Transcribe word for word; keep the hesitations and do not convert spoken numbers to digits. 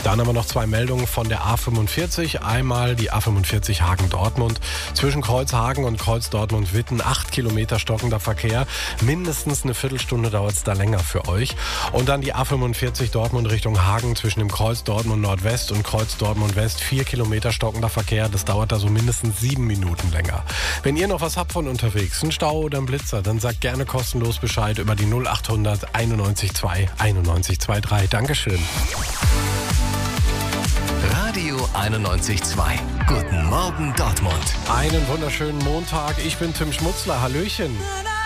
Dann haben wir noch zwei Meldungen von der A fünfundvierzig. Einmal die A fünfundvierzig Hagen-Dortmund. Zwischen Kreuzhagen und Kreuz-Dortmund-Witten acht Kilometer stockender Verkehr. Mindestens eine Viertelstunde dauert es da länger für euch. Und dann die A fünfundvierzig Dortmund Richtung Hagen zwischen dem Kreuz Dortmund Nordwest und Kreuz Dortmund West. vier Kilometer stockender Verkehr. Das dauert da so mindestens sieben Minuten länger. Wenn ihr noch was habt von unterwegs, einen Stau oder einen Blitzer, dann sagt gerne kostenlos Bescheid über die null achthundert einundneunzig zwei einundneunzig drei. Dankeschön. Radio einundneunzig Komma zwei. Guten Morgen Dortmund. Einen wunderschönen Montag. Ich bin Tim Schmutzler. Hallöchen.